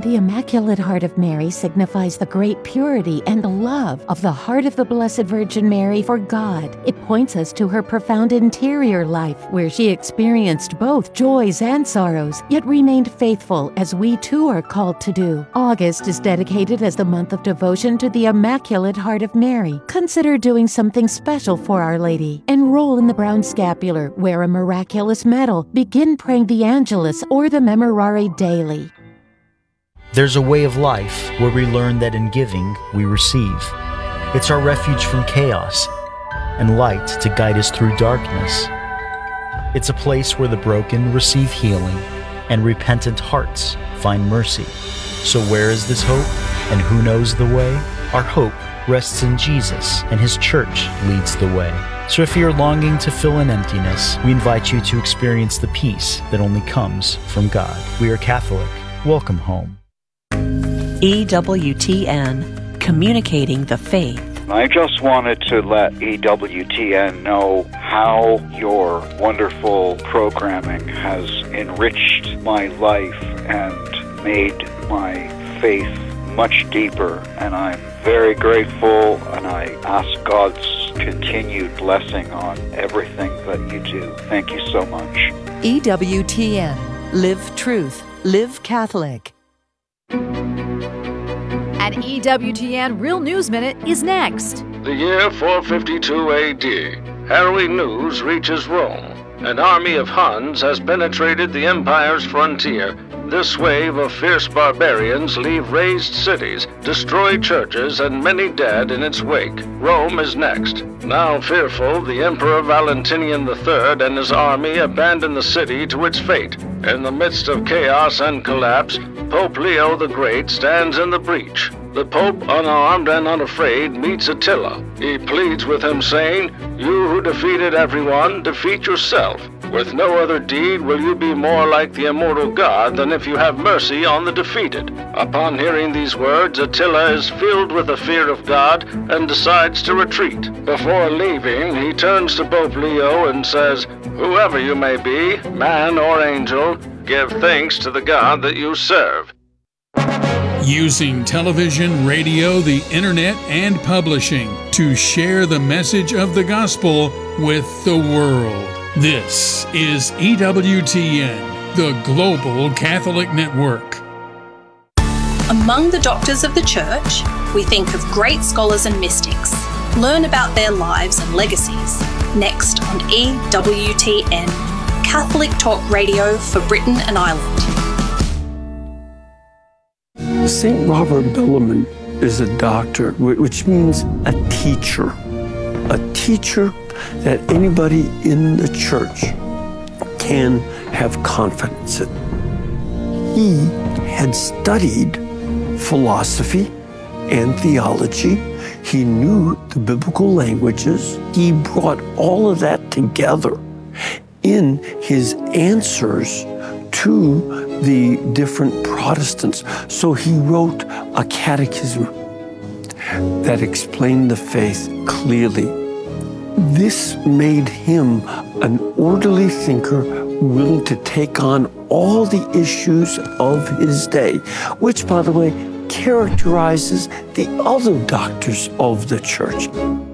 The Immaculate Heart of Mary signifies the great purity and love of the heart of the Blessed Virgin Mary for God. It points us to her profound interior life, where she experienced both joys and sorrows, yet remained faithful, as we too are called to do. August is dedicated as the month of devotion to the Immaculate Heart of Mary. Consider doing something special for Our Lady. Enroll in the Brown Scapular, wear a miraculous medal, begin praying the Angelus or the Memorare daily. There's a way of life where we learn that in giving, we receive. It's our refuge from chaos and light to guide us through darkness. It's a place where the broken receive healing and repentant hearts find mercy. So where is this hope, and who knows the way? Our hope rests in Jesus, and His church leads the way. So if you're longing to fill an emptiness, we invite you to experience the peace that only comes from God. We are Catholic. Welcome home. EWTN, communicating the faith. I just wanted to let EWTN know how your wonderful programming has enriched my life and made my faith much deeper. And I'm very grateful, and I ask God's continued blessing on everything that you do. Thank you so much. EWTN, live truth, live Catholic. An EWTN Real News Minute is next. The year 452 A.D., harrowing news reaches Rome. An army of Huns has penetrated the empire's frontier. This wave of fierce barbarians leave razed cities, destroy churches, and many dead in its wake. Rome is next. Now fearful, the Emperor Valentinian III and his army abandon the city to its fate. In the midst of chaos and collapse, Pope Leo the Great stands in the breach. The Pope, unarmed and unafraid, meets Attila. He pleads with him, saying, "You who defeated everyone, defeat yourself. With no other deed will you be more like the immortal God than if you have mercy on the defeated." Upon hearing these words, Attila is filled with the fear of God and decides to retreat. Before leaving, he turns to Pope Leo and says, "Whoever you may be, man or angel, give thanks to the God that you serve." Using television, radio, the internet, and publishing to share the message of the gospel with the world. This is EWTN, the Global Catholic Network. Among the doctors of the Church, we think of great scholars and mystics. Learn about their lives and legacies. Next on EWTN, Catholic Talk Radio for Britain and Ireland. St. Robert Bellarmine is a doctor, which means a teacher that anybody in the church can have confidence in. He had studied philosophy and theology. He knew the biblical languages. He brought all of that together in his answers to the different Protestants. So he wrote a catechism that explained the faith clearly. This made him an orderly thinker, willing to take on all the issues of his day, which, by the way, characterizes the other doctors of the church.